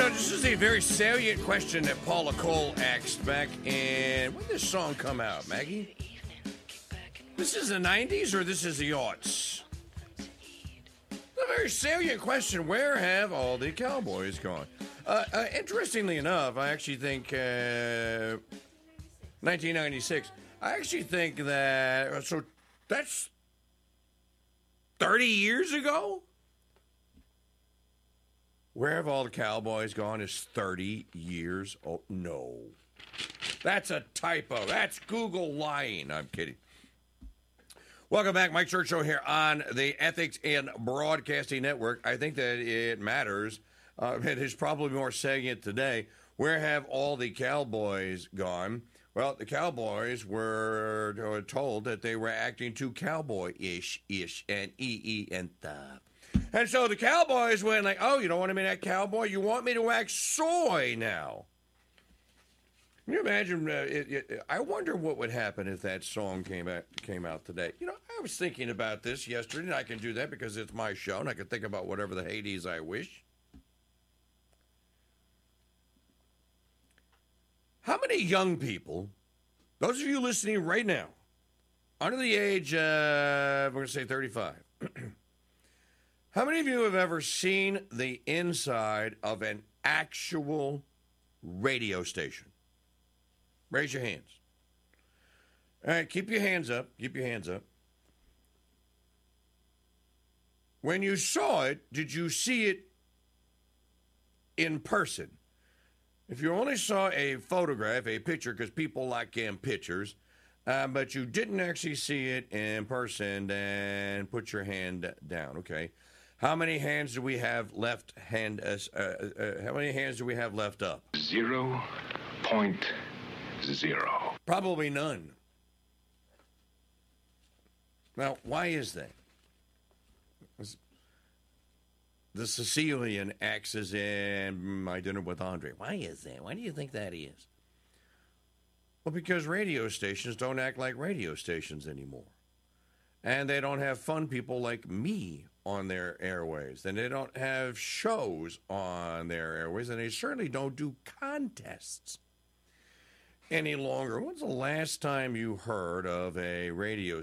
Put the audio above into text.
So this is a very salient question that Paula Cole asked back in... When did this song come out, Maggie? This is the 90s or this is the aughts? A very salient question. Where have all the cowboys gone? Interestingly enough, I actually think 1996. I actually think that... So that's 30 years ago? Where have all the cowboys gone is 30 years old. No. That's a typo. That's Google lying. I'm kidding. Welcome back. Mike Church Show here on the Ethics and Broadcasting Network. I think that it matters. It is probably more salient today. Where have all the cowboys gone? Well, the cowboys were told that they were acting too cowboy-ish, and and stuff. And so the cowboys went like, oh, you don't want to be that cowboy? You want me to act soy now? Can you imagine? I wonder what would happen if that song came out today. You know, I was thinking about this yesterday, and I can do that because it's my show, and I can think about whatever the Hades I wish. How many young people, those of you listening right now, under the age of, we're going to say 35, how many of you have ever seen the inside of an actual radio station? Raise your hands. All right, keep your hands up. Keep your hands up. When you saw it, did you see it in person? If you only saw a photograph, a picture, because people like pictures, but you didn't actually see it in person, then put your hand down, okay? How many hands do we have left? How many hands do we have left up? 0.0. Probably none. Now, why is that? The Sicilian acts as in My Dinner with Andre. Why is that? Why do you think that is? Well, because radio stations don't act like radio stations anymore. And they don't have fun people like me on their airways. And they don't have shows on their airways. And they certainly don't do contests any longer. When's the last time you heard of a radio